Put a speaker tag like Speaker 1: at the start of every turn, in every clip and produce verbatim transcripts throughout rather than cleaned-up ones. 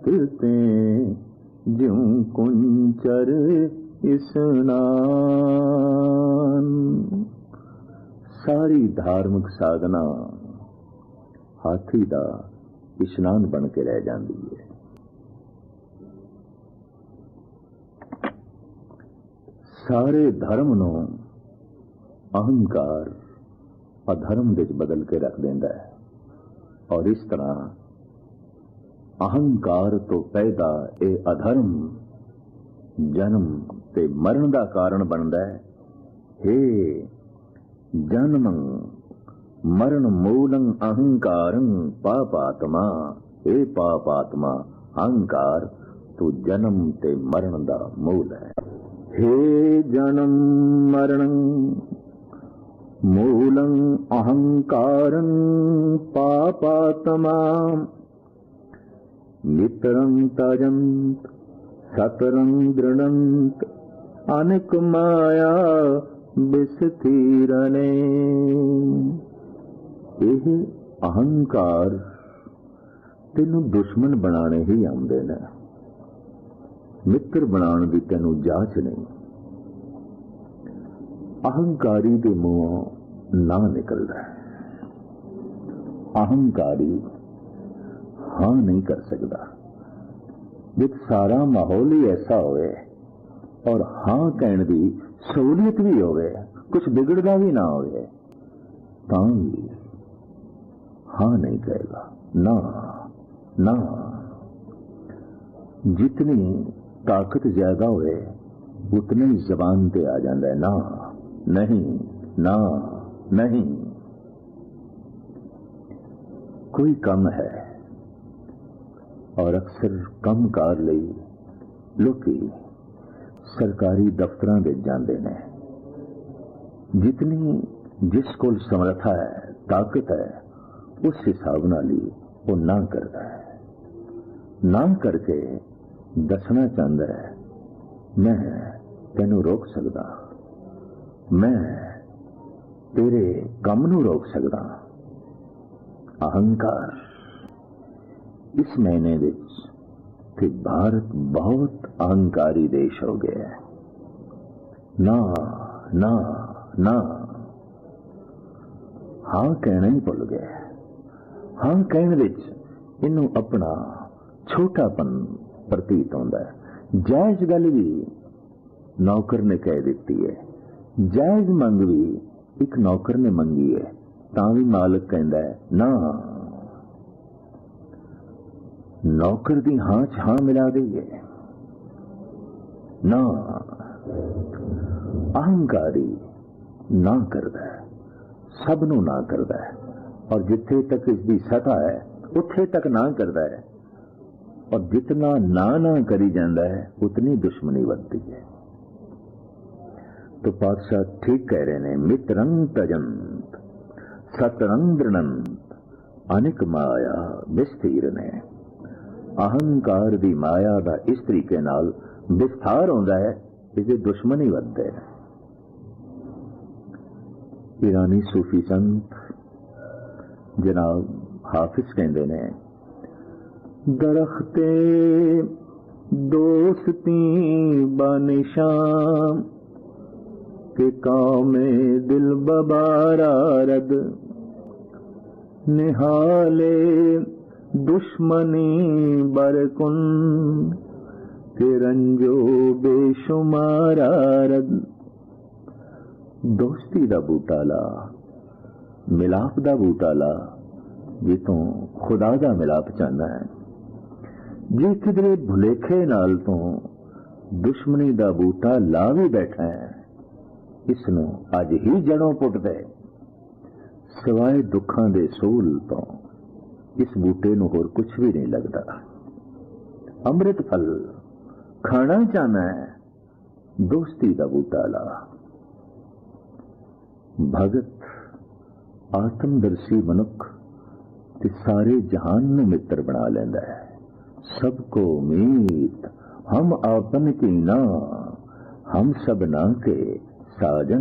Speaker 1: ते ज्यों कुंचर इस्नान। सारी धार्मिक साधना हाथी दा इशनान बन के रह जाती है। सारे धर्म नूं अहंकार अधर्म विच बदल के रख देंदा है, और इस तरह अहंकार तो पैदा ये अधर्म जन्म ते मरण का कारण बनता है। हे जन्म मरण मूलं अहंकारं पापात्मा, हे पापात्मा अहंकार तू जन्म ते मरण का मूल है। हे जन्म मरण मूलं अहंकारं पापात्मा, मित्रं तजंत सतरं दृढ़ंत अनेक माया विस्तीरणे। यह अहंकार तेनू दुश्मन बनाने ही आउंदे ने, मित्र बनाने की तेनू जांच नहीं। अहंकारी के मुंहों ना निकलता है। अहंकारी हाँ नहीं कर सकता। जित सारा माहौल ही ऐसा होवे और हाँ कहने की सहूलियत भी होवे, कुछ बिगड़ता भी ना होवे, तां भी हाँ नहीं कहेगा। ना ना, जितनी ताकत ज्यादा होवे उतने ही जबान पे आ जाता है ना नहीं ना नहीं। कोई कम है और अक्सर कम कार लई लोकी सरकारी दफ्तरां विच जांदे ने। जितनी जिस कोल समर्था है, ताकत है, उस हिसाब नाल ही वो ना करता है। ना करके दसना चाहता है मैं तेनू रोक सकदा, मैं तेरे काम नू रोक सकदा। अहंकार इस महीने विच कि भारत बहुत अहंकारी देश हो गया है। ना ना ना, हाँ कहना ही भुल गया। हाँ कहने विच इनू अपना छोटापन प्रतीत होता है। जायज गल भी नौकर ने कह दी है, जायज मंग भी एक नौकर ने मंगी है, तां भी मालिक कहता है ना। नौकर दी हां च हां मिला दी है ना। अहंकारी ना करता है, सबनों ना करता है, और जिथे तक इसकी सतह है उथे तक ना करता है, और जितना ना ना करी जाता है उतनी दुश्मनी बढ़ती है। तो पातशाह ठीक कह रहे ने, मित्रं तजंत सतरं दृढ़ंत अनेक माया विस्तीरणे। अहंकार दी माया का इस तरीके नाल विस्तार होता है, इसे दुश्मन ही बढ़ते हैं। ईरानी सूफी संत जनाब हाफिज कहते ने, दरख्ते दोस्ती बानिशान के कामे दिल बबारा रद, निहाले दुश्मनी बरकुन के रंजो बेशुमारा रद। दोस्ती दा बूटा ला, मिलाप दा बूटा ला, जितों खुदा दा मिलाप चाहता है। जे किधरे भुलेखे नाल तो दुश्मनी दा बूटा ला भी बैठा है, इसनू अज ही जड़ों पुट दे। सिवाय दुखां दे सूल तो इस बूटे नू होर कुछ भी नहीं लगता। अमृत फल खाना चाहना है, दोस्ती दा बूटा ला। भगत आत्मदर्शी मनुख ते सारे जहान नू मित्र बना लेंदा है। सबको मीत हम आपन की ना, हम सब ना के साजन।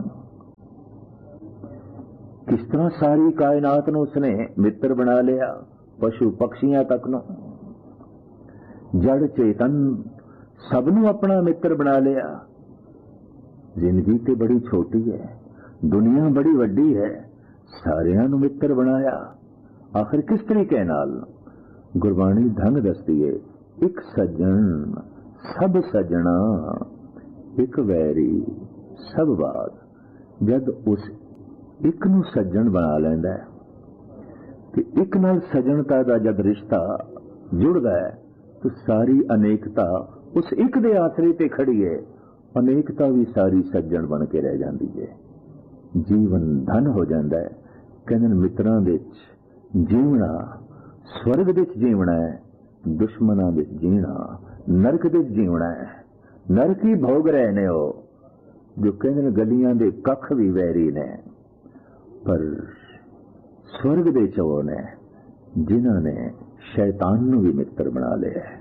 Speaker 1: किस तरह सारी कायनात नू उसने मित्र बना लिया, पशु पक्षियां तक नो। जड़ चेतन सबनों अपना मित्र बना लिया। जिंदगी तो बड़ी छोटी है, दुनिया बड़ी वड्डी है, सारियां नूं मित्र बनाया। आखिर किस तरीके नाल? गुरबाणी ढंग दसदी है, एक सज्जन सब सज्जना, एक वैरी सब बात। जद उस एक नूं सज्जन बना लैंदा है ते एक नाल सज्जनता दा जद रिश्ता जुड़दा है तो सारी अनेकता उस एक दे आसरे ते खड़ी है। अनेकता भी सारी सज्जन बन के रह जाती है। जीवन धन हो जाता है। कहते मित्रां विच जीवना स्वर्ग विच जीवना है, दुश्मनां विच जीना नरक विच जीवना है। नरक ही भोग रहे ने हो जो कहते गलियां दे कख भी वैरी ने, पर स्वर्ग दे चो ने जिन्हां ने शैतान नूं भी मित्र बना लिया है,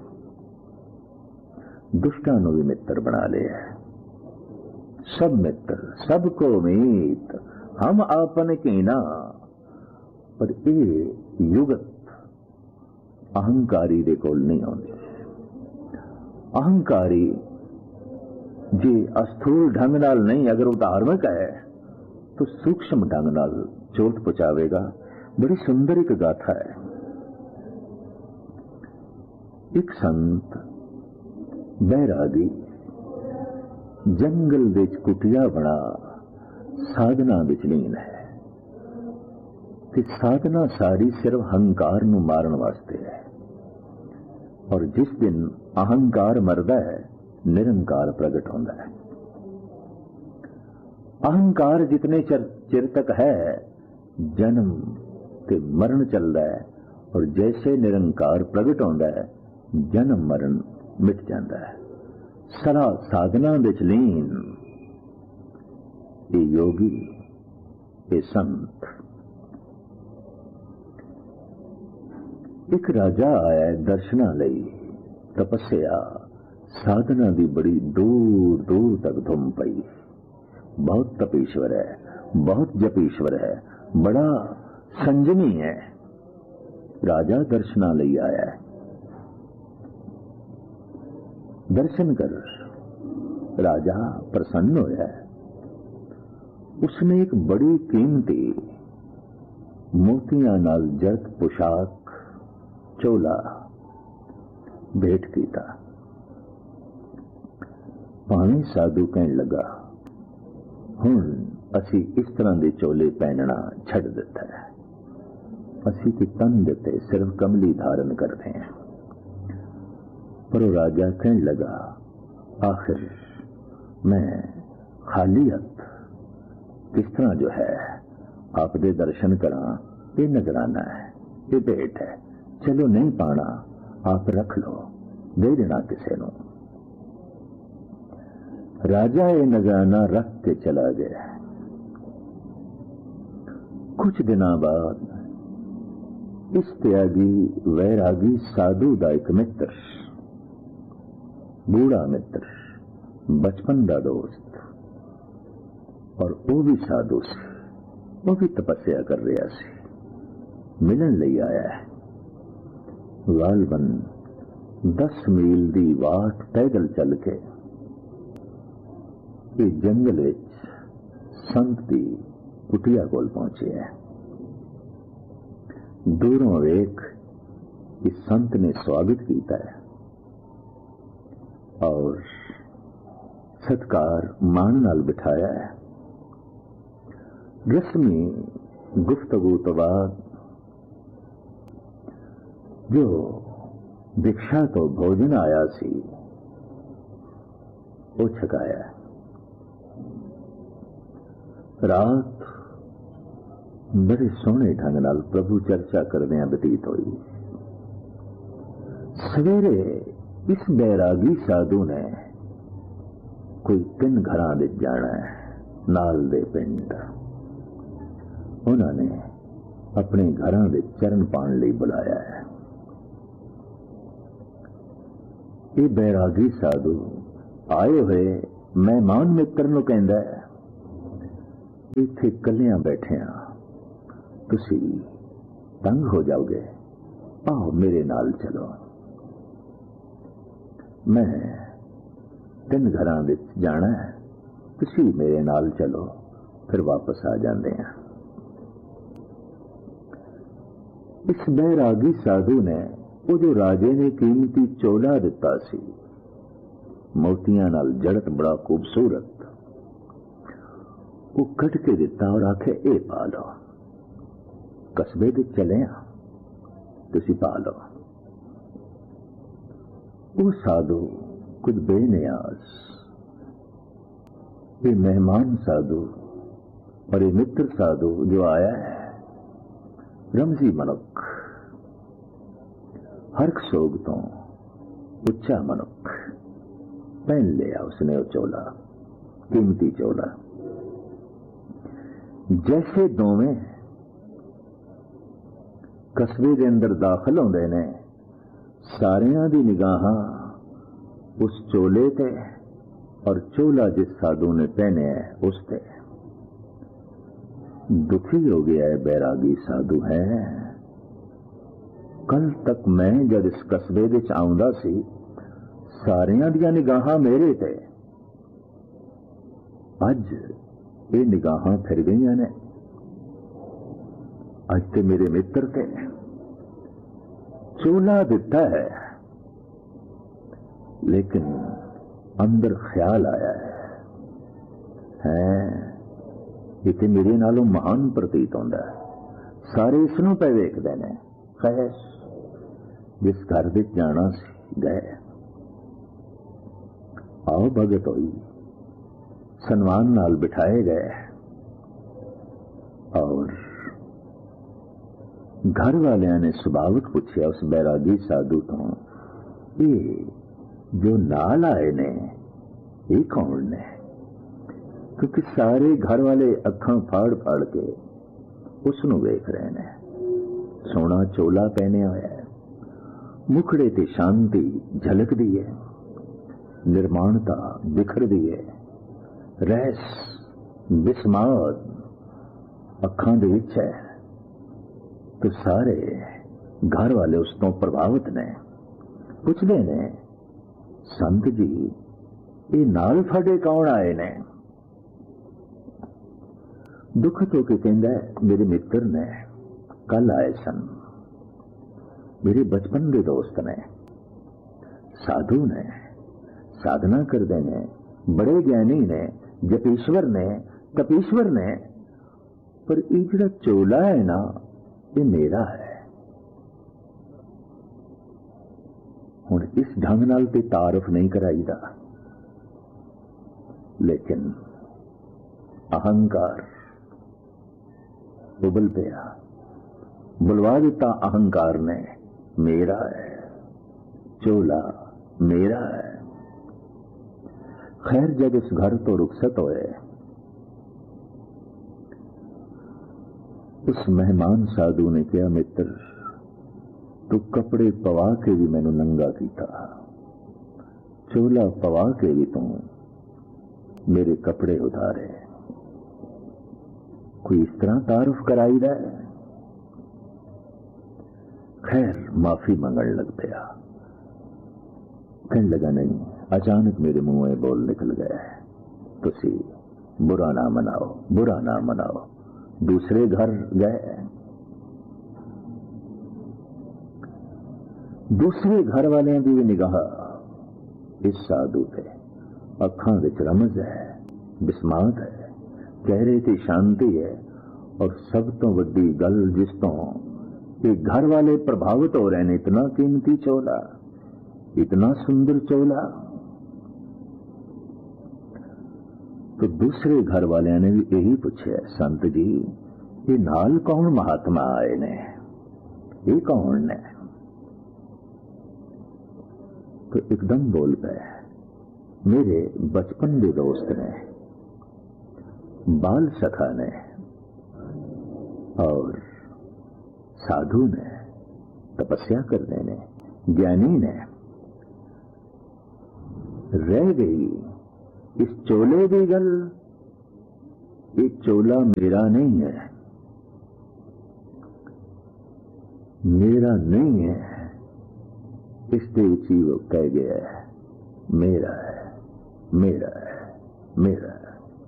Speaker 1: दुष्टां नूं भी मित्र बना लिया है। सब मित्र सबको मीत हम आपन कीना। पर यह युगत अहंकारी दे कोल नहीं आउंदी। अहंकारी जे अस्थूल ढंग नाल नहीं, अगर वो धार्मिक है तो सूक्ष्म ढंग नाल चोट पहुंचावेगा। बड़ी सुंदर एक गाथा है। एक संत बैरागी जंगल विच कुटिया बना साधना विच लीन है कि साधना सारी सिर्फ अहंकार नूं मारन वास्ते है। और जिस दिन अहंकार मरदा है निरंकार प्रगट होता है। अहंकार जितने चिर चिर तक है जन्म ते मरण चलता है, और जैसे निरंकार प्रगट होता है जन्म मरण मिट जाता है। सरा साधना विच लीन ये योगी ये संत। एक राजा आया दर्शना लई, तपस्या साधना दी बड़ी दूर दूर तक धुम पई। बहुत तपीश्वर है, बहुत जपीश्वर है, बड़ा संजमी है। राजा दर्शना लई आया है, दर्शन कर। राजा प्रसन्न होया है। उसने एक बड़ी कीमती मोतियां नाल जत पोशाक चोला भेंट कीता। पानी साधु कहन लगा, हुण असी इस तरह के चोले पहनना छड़ दिता है। असी तो तन देते सिर्फ कमली धारण करते हैं। पर वो राजा कहन लगा, आखिर मैं खाली हथ किस तरह जो है आपके दर्शन करा, ये नजराना है, ये भेंट है, चलो नहीं पाना आप रख लो, दे देना किसी को। राजा ये नजराना रख के चला गया। कुछ दिनों बाद इस त्यागी वैरागी साधु का एक मित्र, बूढ़ा मित्र, बचपन का दोस्त, और वो भी साधु से, वो भी तपस्या कर रहा सी, मिलन लई आया है। गालबन दस मील दी वाट पैदल चल के ये जंगल विच संत दी कुटिया कोल पहुंचे है। दूरों वेख इस संत ने स्वागत किया है और सत्कार मान नाल बिठाया है। रस्मी गुफ्तगू तो बाद जो दीक्षा तो भोजन आया सी वो छकाया। रात बड़े सोहने ढंग नाल प्रभु चर्चा करदे बतीत हुई। सवेरे इस बैरागी साधु ने कोई तीन घरां विच जाना है, नाल दे पिंड। उन्होंने अपने घरां विच चरण पाण लई बुलाया है। ये बैरागी साधु आए हुए मेहमान मित्र नूं कहंदा है, इत्थे कलियां बैठे आ, तुसी तंग हो जाओगे, आओ मेरे नाल चलो। मैं तीन घरां विच जाना है, तुसी मेरे नाल चलो, फिर वापस आ जाते हैं। इस बैरागी साधु ने वो जो राजे ने कीमती चोला दिता सी, मोतियां नाल जड़त बड़ा खूबसूरत, वो कट के दिता और आखे ए पा लो, कस्बे दे चले आ, तुसी पा लो। वो साधु कुछ बेनियाज, ये मेहमान साधु और ये मित्र साधु जो आया है, रमजी मनुख, हर्क सोग तो उच्चा मनुख, पहन लिया उसने वो चोला, कीमती चोला। जैसे दोवें कस्बे के अंदर दाखिल होंदे ने, सारियां दी निगाहां उस चोले ते और चोला जिस साधु ने पहने है उस ते। दुखी हो गया है बैरागी साधु है। कल तक मैं जब इस कस्बे विच आउंदा सी, सारियां दियां निगाहां मेरे ते, अज ये निगाहां फिर गईयां ने, अज ते मेरे मित्र ते चोला दिता है, लेकिन अंदर ख्याल आया है, है इतने मेरे नालों महान प्रतीत होंदा है, सारे इसनों पे वेखदे ने। खैर जिस घर विच जाना सी गए, आओ भगत होई, सन्मान नाल बिठाए गए और घर वालियां ने सुभावक पूछया उस बैरागी साधु तो, ये जो नाल आए ने ये कौन ने? क्योंकि सारे घर वाले अखां फाड़ फाड़ के उसनू वेख रहे ने। सोना चोला पहने होया है, मुखड़े ते शांति झलकदी है, निर्माणता बिखरदी है, रहस बिस्माद अखां दे विच है। तो सारे घर वाले उस तो प्रभावित ने, पुछदे ने, संत जी ये नाल फड़े कौन आए ने? दुख तो के कहंदा है, मेरे मित्र ने कल आए सन, मेरे बचपन के दोस्त ने, साधु ने, साधना करते ने, बड़े ज्ञानी ने, जपीश्वर ने, तपीश्वर ने, पर ये जिहड़ा चोला है ना, ये मेरा है। हुण इस ढंग नाल ते तारफ नहीं कराईदा, लेकिन अहंकार उबल पिया, बुलवा दिता अहंकार ने, मेरा है चोला, मेरा है। खैर जब इस घर तो रुखसत होए, उस मेहमान साधु ने कहा, मित्र तू कपड़े पवा के भी मैनू नंगा कीता, चोला पवा के भी तू मेरे कपड़े उतारे, कोई इस तरह तारुफ कराई दा है? खैर माफी मंगण लग पिया, कहने लगा नहीं, अचानक मेरे मुंह में बोल निकल गया है, तुसी बुरा ना मनाओ, बुरा ना मनाओ। दूसरे घर गए, दूसरे घर वाले की भी निगाह इस साधु पे, अखां विच रमज है, बिस्मात है, चेहरे की शांति है, और सब तो वड्डी गल जिस तो ये घर वाले प्रभावित हो रहे हैं, इतना कीमती चोला, इतना सुंदर चोला। तो दूसरे घर वाले ने भी यही पूछा, संत जी ये नाल कौन महात्मा आए ने, ये कौन ने? तो एकदम बोल गए, मेरे बचपन के दोस्त ने, बाल सखा ने और साधु ने, तपस्या करने ने, ज्ञानी ने। रह गई इस चोले की गल, ये चोला मेरा नहीं है, मेरा नहीं है, इसके उची वो कह गया है, मेरा है, मेरा है, मेरा है।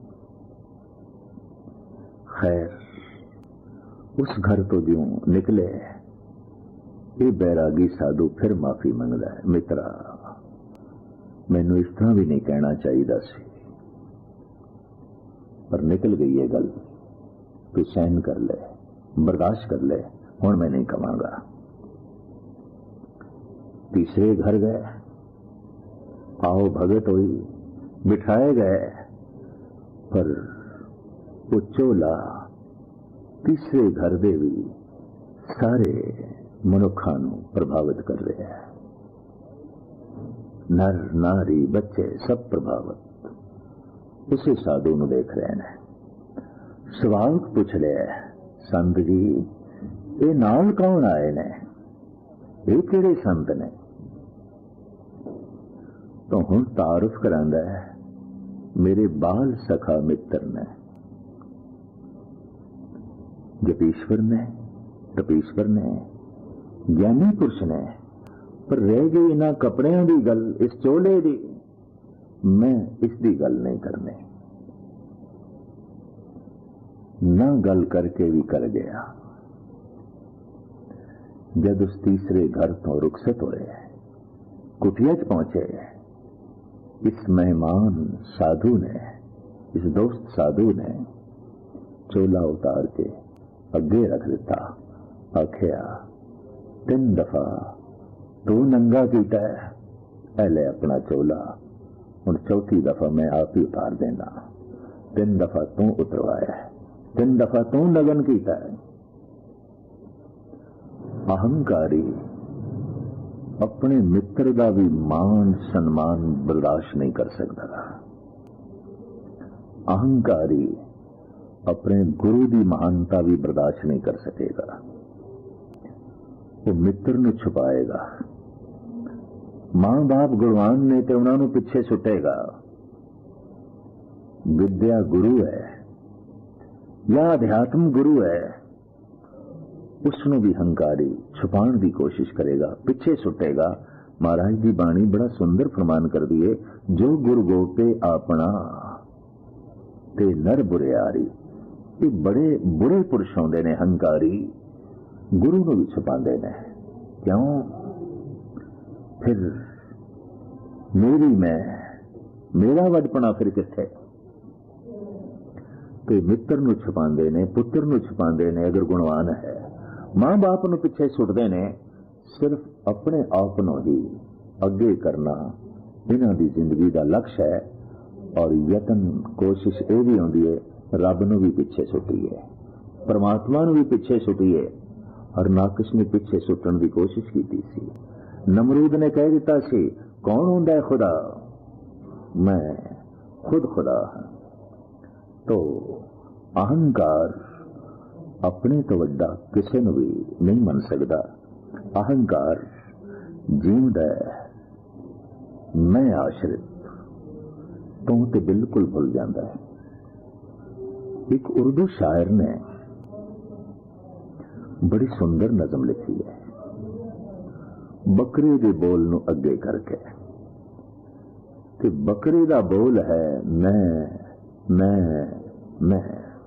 Speaker 1: खैर, उस घर तो जो निकले ये बैरागी साधु फिर माफी मंगदा है, मित्रा मैनू इस तरह भी नहीं कहना चाहिए सी, पर निकल गई है गल, तू सहन कर ले, बर्दाश्त कर ले, हुण मैं नहीं कहांगा। तीसरे घर गए, आओ भगत हुई, बिठाए गए, पर वो चोला तीसरे घर दे भी सारे मनुखा नू प्रभावित कर रहा है। नर नारी बच्चे सब प्रभावित उसे साधु नू देख रहे हैं। सवाल पूछ लिया, संत जी ये नाल कौन आए ने, ये किहड़े संत ने? तो हुण तारुफ करांदा है, मेरे बाल सखा मित्र ने, जपीश्वर ने, तपीश्वर ने, ज्ञानी पुरुष ने, पर रह गई इन्हां कपड़ियां दी गल, इस चोले दी, मैं इसकी गल नहीं करनी। ना गल करके भी कर गया। जब उस तीसरे घर तो रुखसत होए, कुटिया च पहुंचे, इस मेहमान साधु ने, इस दोस्त साधु ने चोला उतार के अगे रख दिता। आखिया, तीन दफा तू नंगा कीता है, पहले अपना चोला, हुण चौथी दफा मैं आप ही उतार देना। तीन दफा तू उतरवाया, तीन दफा तू लगन कीता है। अहंकारी अपने मित्र का भी मान सम्मान बर्दाश्त नहीं कर सकता। अहंकारी अपने गुरु की महानता भी बर्दाश्त नहीं कर सकेगा। वो मित्र नू छुपाएगा। मां बाप गुरवान ने तो उन्होंने पिछे सुटेगा। विद्या गुरु है या अध्यात्म गुरु है, उसनों भी हंकारी छुपाने की कोशिश करेगा, पिछे सुटेगा। महाराज की बाणी बड़ा सुंदर फरमान कर दिए, जो गुरु गोपे अपना ते नर बुरियारी। ये बड़े बुरे पुरुष होंदे ने हंकारी, गुरु को भी छुपाते ने। क्यों? फिर मेरी मैं, मेरा वडपना फिर किथे? तो मित्र नू छुपाते ने, पुत्र नू छुपाते ने अगर गुणवान है। मां बाप नू पिछे सुटते ने, सिर्फ अपने आप नू ही अगे करना इन्हां दी जिंदगी का लक्ष्य है। और यतन कोशिश ये भी होंदी है, रब नू भी पिछे सुटीए, परमात्मा नू भी पिछे सुटीए। और नाकश ने पिछे सुटन की कोशिश की सी। नमरूद ने कह दिता सी, कौन होंदा है खुदा? मैं खुद खुदा हां। तो अहंकार अपने तो वड्डा किसी नू भी नहीं मन सकता। अहंकार जींदा मैं आश्रित तो ते बिल्कुल भूल जाता है। एक उर्दू शायर ने बड़ी सुंदर नज़म लिखी है, बकरी के बोल नू अगे करके। कि बकरी का बोल है मैं मैं मैं।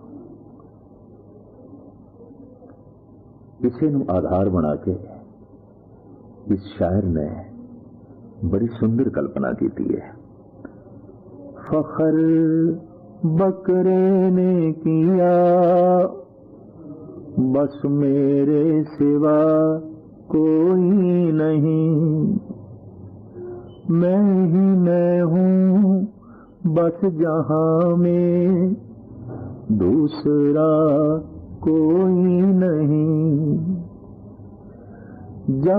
Speaker 1: इसे नू आधार बना के इस शायर ने बड़ी सुंदर कल्पना की है। फखर बकरे ने किया बस मेरे सिवा कोई नहीं, मैं ही मैं हूँ बस जहां में दूसरा कोई नहीं। जब